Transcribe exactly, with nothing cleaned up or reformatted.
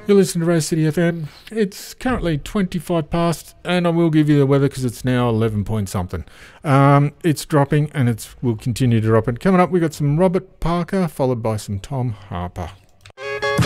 You're listening to Rose City F M. It's currently twenty-five past, and I will give you the weather because it's now eleven point something. Um, it's dropping, and it will continue to drop. And coming up, we've got some Robert Parker, followed by some Tom Harper.